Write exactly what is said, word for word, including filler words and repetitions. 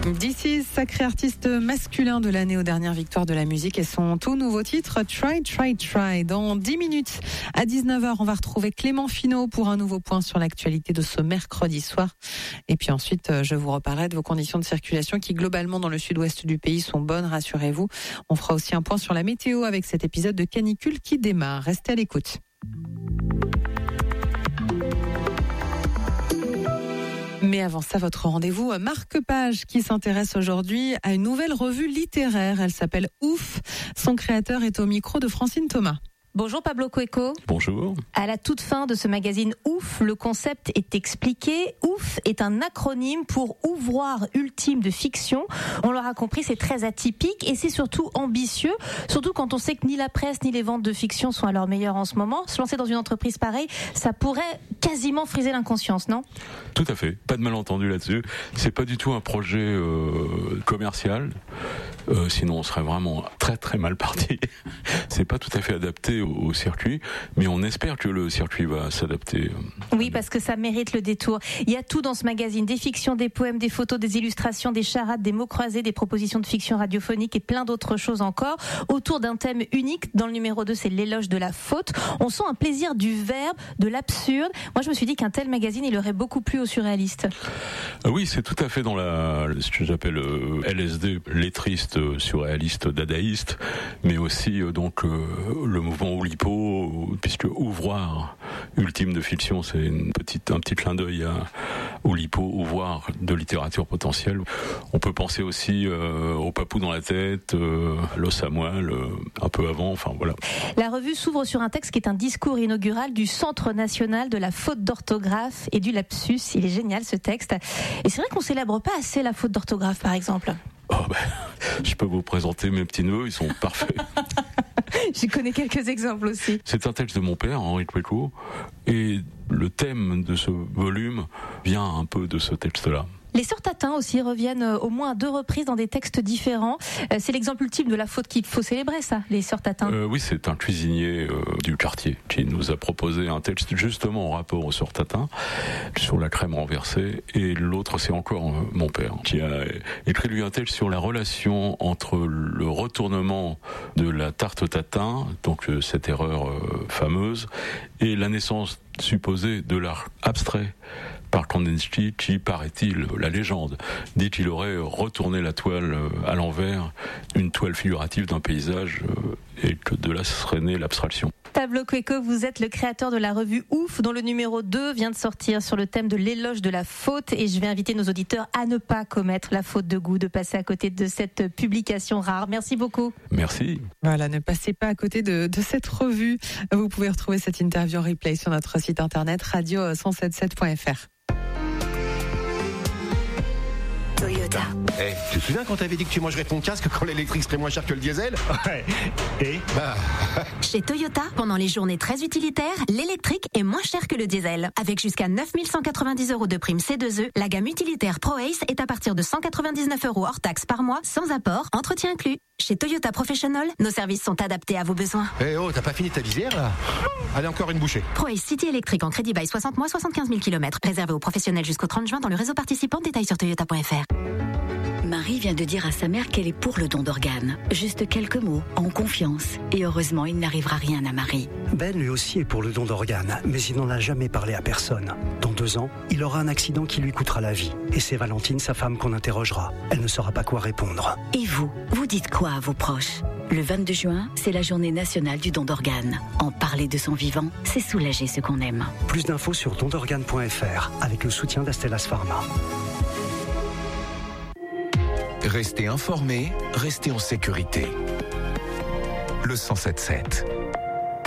D'ici, sacré artiste masculin de l'année aux dernières victoires de la musique et son tout nouveau titre Try, Try, Try. Dans dix minutes à dix-neuf heures, on va retrouver Clément Finot pour un nouveau point sur l'actualité de ce mercredi soir. Et puis ensuite, je vous reparlerai de vos conditions de circulation qui globalement dans le sud-ouest du pays sont bonnes, rassurez-vous. On fera aussi un point sur la météo avec cet épisode de canicule qui démarre. Restez à l'écoute. Mais avant ça, votre rendez-vous, Marque-Page qui s'intéresse aujourd'hui à une nouvelle revue littéraire. Elle s'appelle Ouf. Son créateur est au micro de Francine Thomas. Bonjour Pablo Cueco. Bonjour. À la toute fin de ce magazine Ouf, le concept est expliqué. Ouf est un acronyme pour ouvroir ultime de fiction. On l'aura compris, c'est très atypique et c'est surtout ambitieux, surtout quand on sait que ni la presse ni les ventes de fiction sont à leur meilleur en ce moment. Se lancer dans une entreprise pareille, ça pourrait quasiment friser l'inconscience, non ? Tout à fait, pas de malentendu là-dessus. C'est pas du tout un projet euh, commercial, euh, sinon on serait vraiment très très mal parti. C'est pas tout à fait adapté au, au circuit, mais on espère que le circuit va s'adapter. Oui, parce que ça mérite le détour. Il y a tout dans ce magazine, des fictions, des poèmes, des photos, des illustrations, des charades, des mots croisés, des propositions de fiction radiophonique et plein d'autres choses encore, autour d'un thème unique. Dans le numéro deux, c'est l'éloge de la faute. On sent un plaisir du verbe, de l'absurde. Moi, je me suis dit qu'un tel magazine, il aurait beaucoup plu aux surréalistes. Ah oui, c'est tout à fait dans la, ce que j'appelle euh, L S D, lettriste, euh, surréaliste, dadaïste, mais aussi euh, donc euh, le mouvement Oulipo, puisque ouvroir ultime de fiction, c'est une petite, un petit clin d'œil à Oulipo, ouvroir de littérature potentielle. On peut penser aussi euh, au Papou dans la tête, euh, l'os à moelle, euh, un peu avant, enfin voilà. La revue s'ouvre sur un texte qui est un discours inaugural du Centre national de la faute d'orthographe et du lapsus. Il est génial ce texte. Et c'est vrai qu'on célèbre pas assez la faute d'orthographe, par exemple. Oh ben, je peux vous présenter mes petits neveux, ils sont parfaits. Je connais quelques exemples aussi. C'est un texte de mon père, Henri Cueco, et le thème de ce volume vient un peu de ce texte-là. Les sœurs Tatin aussi reviennent au moins à deux reprises dans des textes différents. C'est l'exemple ultime de la faute qu'il faut célébrer, ça, les sœurs Tatin. Euh, oui, c'est un cuisinier euh, du quartier qui nous a proposé un texte justement en rapport aux sœurs Tatin, sur la crème renversée. Et l'autre, c'est encore euh, mon père, qui a écrit lui un texte sur la relation entre le retournement de la tarte Tatin, donc euh, cette erreur euh, fameuse, et la naissance supposée de l'art abstrait par Kandinsky, qui, paraît-il, la légende, dit qu'il aurait retourné la toile à l'envers, une toile figurative d'un paysage, et que de là serait née l'abstraction. Pablo Cueco, vous êtes le créateur de la revue Ouf, dont le numéro deux vient de sortir sur le thème de l'éloge de la faute, et je vais inviter nos auditeurs à ne pas commettre la faute de goût, de passer à côté de cette publication rare. Merci beaucoup. Merci. Voilà, ne passez pas à côté de, de cette revue. Vous pouvez retrouver cette interview en replay sur notre site internet radio cent soixante-dix-sept point f r. Toyota. Eh, hey, tu te souviens quand t'avais dit que tu mangerais ton casque quand l'électrique serait moins cher que le diesel? Ouais. Et bah... Chez Toyota, pendant les journées très utilitaires, l'électrique est moins cher que le diesel. Avec jusqu'à neuf mille cent quatre-vingt-dix euros de prime C deux E, la gamme utilitaire ProAce est à partir de cent quatre-vingt-dix-neuf euros hors taxe par mois, sans apport, entretien inclus. Chez Toyota Professional, nos services sont adaptés à vos besoins. Eh hey oh, t'as pas fini ta visière là? Allez, encore une bouchée. ProAce City électrique en crédit bail soixante mois, soixante-quinze mille kilomètres. Réservé aux professionnels jusqu'au trente juin dans le réseau participant. Détails sur toyota point f r. Marie vient de dire à sa mère qu'elle est pour le don d'organes. Juste quelques mots, en confiance. Et heureusement, il n'arrivera rien à Marie. Ben lui aussi est pour le don d'organes, mais il n'en a jamais parlé à personne. Dans deux ans, il aura un accident qui lui coûtera la vie. Et c'est Valentine, sa femme, qu'on interrogera. Elle ne saura pas quoi répondre. Et vous, vous dites quoi à vos proches? Le vingt-deux juin, c'est la journée nationale du don d'organes. En parler de son vivant, c'est soulager ce qu'on aime. Plus d'infos sur don d'organes point f r avec le soutien d'Astellas Pharma. Restez informés, restez en sécurité. Le cent soixante-dix-sept.